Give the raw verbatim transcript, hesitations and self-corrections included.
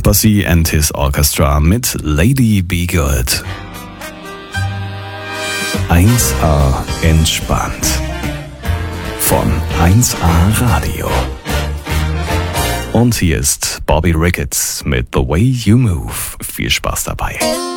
Debussy and his Orchestra mit Lady Be Good. eins A entspannt. Von eins A Radio. Und hier ist Bobby Ricketts mit The Way You Move. Viel Spaß dabei.